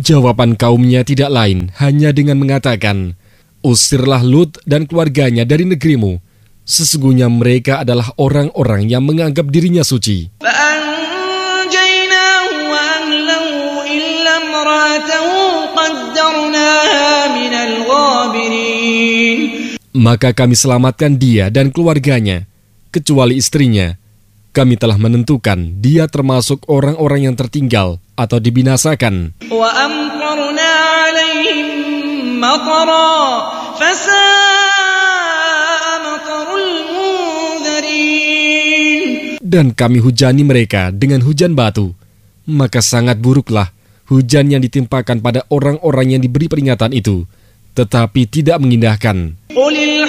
Jawaban kaumnya tidak lain hanya dengan mengatakan, "Usirlah Lut dan keluarganya dari negerimu. Sesungguhnya mereka adalah orang-orang yang menganggap dirinya suci." Maka kami selamatkan dia dan keluarganya, kecuali istrinya. Kami telah menentukan dia termasuk orang-orang yang tertinggal atau dibinasakan. Dan kami hujani mereka dengan hujan batu. Maka sangat buruklah hujan yang ditimpakan pada orang-orang yang diberi peringatan itu, tetapi tidak mengindahkan.